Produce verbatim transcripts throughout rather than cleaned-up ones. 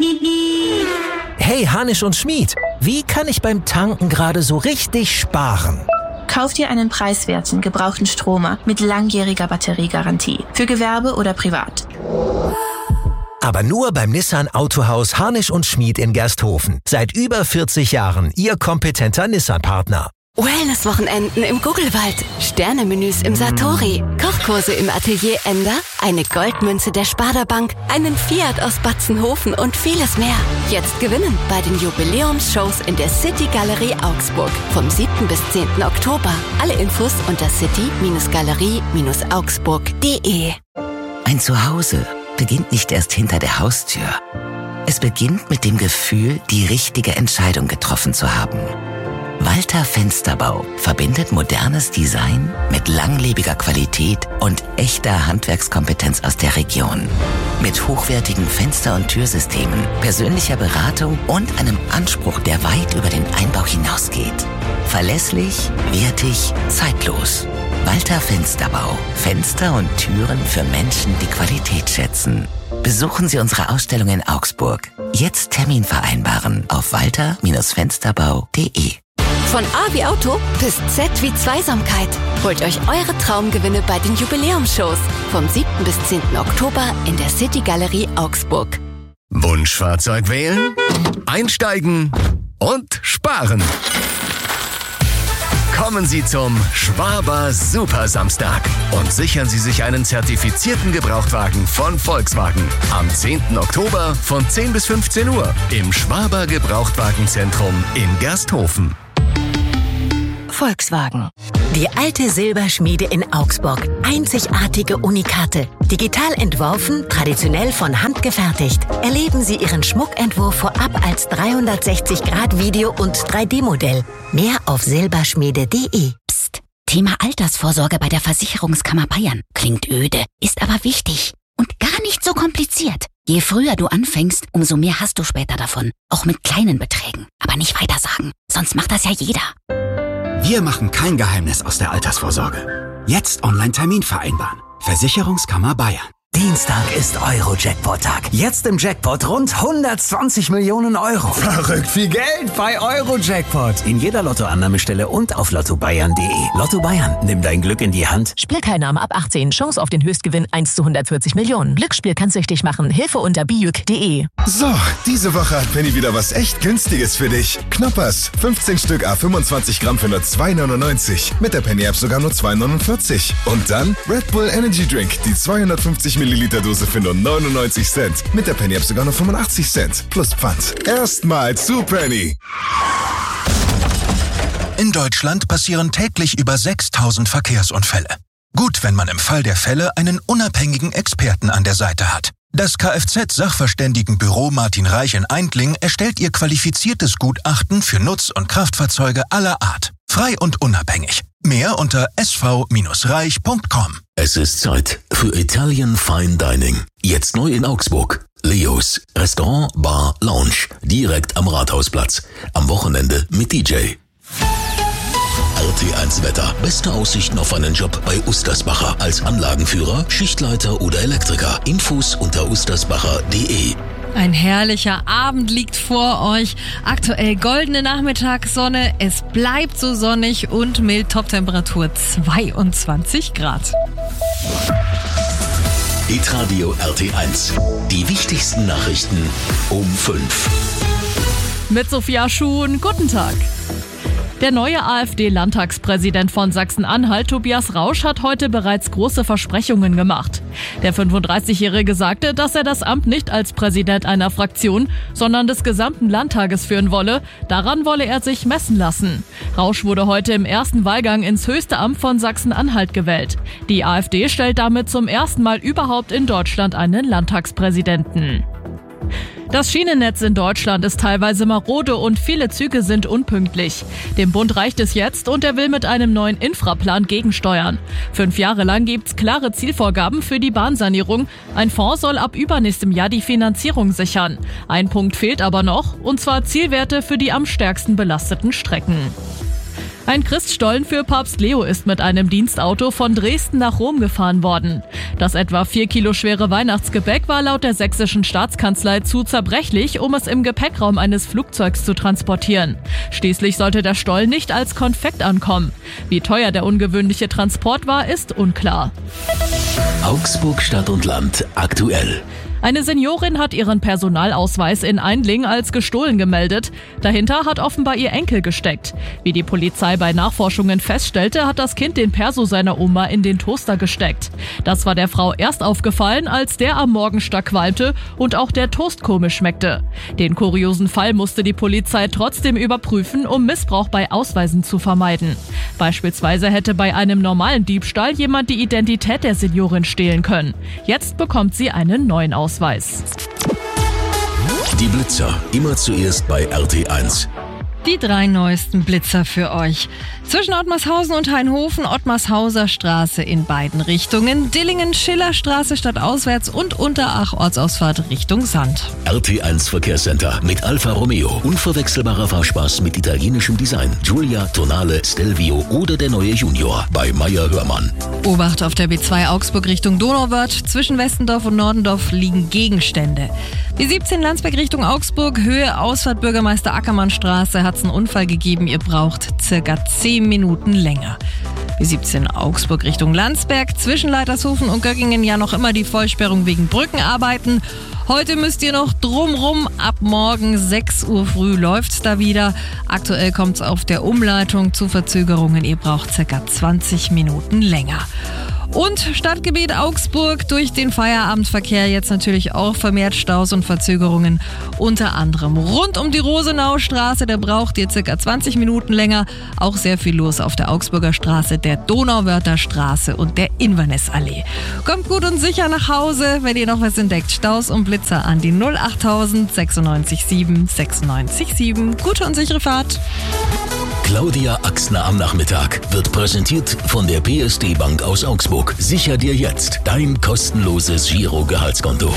Hey, Hanisch und Schmied, wie kann ich beim Tanken gerade so richtig sparen? Kauf dir einen preiswerten, gebrauchten Stromer mit langjähriger Batteriegarantie. Für Gewerbe oder privat. Aber nur beim Nissan Autohaus Hanisch und Schmied in Gersthofen. Seit über vierzig Jahren Ihr kompetenter Nissan-Partner. Wellness-Wochenenden im Guggelwald, Sternemenüs im Satori, Kochkurse im Atelier Ender, eine Goldmünze der Sparda Bank, einen Fiat aus Batzenhofen und vieles mehr. Jetzt gewinnen bei den Jubiläumsshows in der City Galerie Augsburg vom siebten bis zehnten Oktober. Alle Infos unter city Galerie Augsburg punkt de. Ein Zuhause beginnt nicht erst hinter der Haustür. Es beginnt mit dem Gefühl, die richtige Entscheidung getroffen zu haben. Walter Fensterbau verbindet modernes Design mit langlebiger Qualität und echter Handwerkskompetenz aus der Region. Mit hochwertigen Fenster- und Türsystemen, persönlicher Beratung und einem Anspruch, der weit über den Einbau hinausgeht. Verlässlich, wertig, zeitlos. Walter Fensterbau. Fenster und Türen für Menschen, die Qualität schätzen. Besuchen Sie unsere Ausstellung in Augsburg. Jetzt Termin vereinbaren auf walter Fensterbau punkt de. Von A wie Auto bis Z wie Zweisamkeit. Holt euch eure Traumgewinne bei den Jubiläumsshows vom siebten bis zehnten Oktober in der City Galerie Augsburg. Wunschfahrzeug wählen, einsteigen und sparen. Kommen Sie zum Schwaber Super Samstag und sichern Sie sich einen zertifizierten Gebrauchtwagen von Volkswagen. Am zehnten Oktober von zehn bis fünfzehn Uhr im Schwaber Gebrauchtwagenzentrum in Gersthofen. Volkswagen. Die alte Silberschmiede in Augsburg. Einzigartige Unikate. Digital entworfen, traditionell von Hand gefertigt. Erleben Sie Ihren Schmuckentwurf vorab als dreihundertsechzig Grad Video- und drei D Modell. Mehr auf silberschmiede punkt de. Psst. Thema Altersvorsorge bei der Versicherungskammer Bayern. Klingt öde, ist aber wichtig. Und gar nicht so kompliziert. Je früher du anfängst, umso mehr hast du später davon. Auch mit kleinen Beträgen. Aber nicht weitersagen, sonst macht das ja jeder. Wir machen kein Geheimnis aus der Altersvorsorge. Jetzt Online-Termin vereinbaren. Versicherungskammer Bayern. Dienstag ist Euro-Jackpot-Tag. Jetzt im Jackpot rund hundertzwanzig Millionen Euro. Verrückt viel Geld bei Euro-Jackpot. In jeder Lottoannahmestelle und auf lotto bayern punkt de. Lotto Bayern, nimm dein Glück in die Hand. Spielteilnahme ab achtzehn. Chance auf den Höchstgewinn eins zu hundertvierzig Millionen. Glücksspiel kann süchtig machen. Hilfe unter bijuk punkt de. So, diese Woche hat Penny wieder was echt Günstiges für dich. Knoppers. fünfzehn Stück à fünfundzwanzig Gramm für nur zwei neunundneunzig. Mit der Penny-App sogar nur zwei neunundvierzig. Und dann Red Bull Energy Drink. Die zweihundertfünfzig Milliliter Dose für nur neunundneunzig Cent. Mit der Penny-App sogar nur fünfundachtzig Cent. Plus Pfand. Erstmal zu Penny. In Deutschland passieren täglich über sechstausend Verkehrsunfälle. Gut, wenn man im Fall der Fälle einen unabhängigen Experten an der Seite hat. Das Kfz-Sachverständigenbüro Martin Reich in Eindling erstellt ihr qualifiziertes Gutachten für Nutz- und Kraftfahrzeuge aller Art. Frei und unabhängig. Mehr unter s v reich punkt com. Es ist Zeit für Italian Fine Dining. Jetzt neu in Augsburg. Leos Restaurant, Bar, Lounge. Direkt am Rathausplatz. Am Wochenende mit D J. R T eins Wetter. Beste Aussichten auf einen Job bei Ustersbacher. Als Anlagenführer, Schichtleiter oder Elektriker. Infos unter ustersbacher punkt de. Ein herrlicher Abend liegt vor euch. Aktuell goldene Nachmittagssonne. Es bleibt so sonnig und mild. Toptemperatur zweiundzwanzig Grad. Hitradio R T eins. Die wichtigsten Nachrichten um fünf. Mit Sophia Schuhn. Guten Tag. Der neue AfD-Landtagspräsident von Sachsen-Anhalt, Tobias Rausch, hat heute bereits große Versprechungen gemacht. Der fünfunddreißigjährige sagte, dass er das Amt nicht als Präsident einer Fraktion, sondern des gesamten Landtages führen wolle. Daran wolle er sich messen lassen. Rausch wurde heute im ersten Wahlgang ins höchste Amt von Sachsen-Anhalt gewählt. Die AfD stellt damit zum ersten Mal überhaupt in Deutschland einen Landtagspräsidenten. Das Schienennetz in Deutschland ist teilweise marode und viele Züge sind unpünktlich. Dem Bund reicht es jetzt und er will mit einem neuen Infraplan gegensteuern. Fünf Jahre lang gibt's klare Zielvorgaben für die Bahnsanierung. Ein Fonds soll ab übernächstem Jahr die Finanzierung sichern. Ein Punkt fehlt aber noch, und zwar Zielwerte für die am stärksten belasteten Strecken. Ein Christstollen für Papst Leo ist mit einem Dienstauto von Dresden nach Rom gefahren worden. Das etwa vier Kilo schwere Weihnachtsgebäck war laut der sächsischen Staatskanzlei zu zerbrechlich, um es im Gepäckraum eines Flugzeugs zu transportieren. Schließlich sollte der Stollen nicht als Konfekt ankommen. Wie teuer der ungewöhnliche Transport war, ist unklar. Augsburg Stadt und Land aktuell. Eine Seniorin hat ihren Personalausweis in Aindling als gestohlen gemeldet. Dahinter hat offenbar ihr Enkel gesteckt. Wie die Polizei bei Nachforschungen feststellte, hat das Kind den Perso seiner Oma in den Toaster gesteckt. Das war der Frau erst aufgefallen, als der am Morgen stark qualmte und auch der Toast komisch schmeckte. Den kuriosen Fall musste die Polizei trotzdem überprüfen, um Missbrauch bei Ausweisen zu vermeiden. Beispielsweise hätte bei einem normalen Diebstahl jemand die Identität der Seniorin stehlen können. Jetzt bekommt sie einen neuen Ausweis. Die Blitzer, immer zuerst bei R T eins. Die drei neuesten Blitzer für euch. Zwischen Ottmarshausen und Hainhofen, Ottmarshauser Straße in beiden Richtungen, Dillingen, Schillerstraße stadtauswärts und Unterach Ortsausfahrt Richtung Sand. R T eins Verkehrscenter mit Alfa Romeo. Unverwechselbarer Fahrspspaß mit italienischem Design. Giulia, Tonale, Stelvio oder der neue Junior bei Meyer Hörmann. Obacht auf der B zwei Augsburg Richtung Donauwörth. Zwischen Westendorf und Nordendorf liegen Gegenstände. B siebzehn Landsberg Richtung Augsburg, Höhe Ausfahrt Bürgermeister Ackermann Straße, hat es einen Unfall gegeben. Ihr braucht circa zehn Minuten länger. B siebzehn Augsburg Richtung Landsberg, zwischen Leitershofen und Göggingen ja noch immer die Vollsperrung wegen Brückenarbeiten. Heute müsst ihr noch drumrum, ab morgen sechs Uhr früh läuft's da wieder. Aktuell kommt's auf der Umleitung zu Verzögerungen. Ihr braucht circa zwanzig Minuten länger. Und Stadtgebiet Augsburg durch den Feierabendverkehr jetzt natürlich auch vermehrt Staus und Verzögerungen. Unter anderem rund um die Rosenaustraße, da braucht ihr circa zwanzig Minuten länger. Auch sehr viel los auf der Augsburger Straße, der Donauwörther Straße und der Inverness-Allee. Kommt gut und sicher nach Hause, wenn ihr noch was entdeckt. Staus und Blitzer an die null achttausend sechsundneunzig sieben sechsundneunzig sieben. Gute und sichere Fahrt. Claudia Axner am Nachmittag wird präsentiert von der P S D Bank aus Augsburg. Sicher dir jetzt dein kostenloses Giro-Gehaltskonto.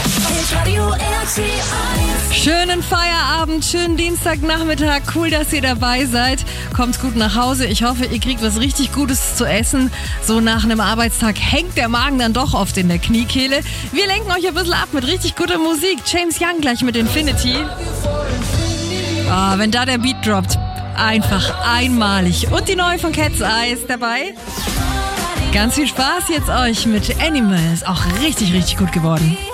Schönen Feierabend, schönen Dienstagnachmittag. Cool, dass ihr dabei seid. Kommt gut nach Hause. Ich hoffe, ihr kriegt was richtig Gutes zu essen. So nach einem Arbeitstag hängt der Magen dann doch oft in der Kniekehle. Wir lenken euch ein bisschen ab mit richtig guter Musik. James Young gleich mit Infinity. Ah, wenn da der Beat droppt. Einfach einmalig. Und die neue von Cat's Eyes dabei. Ganz viel Spaß jetzt euch mit Animals. Auch richtig, richtig gut geworden.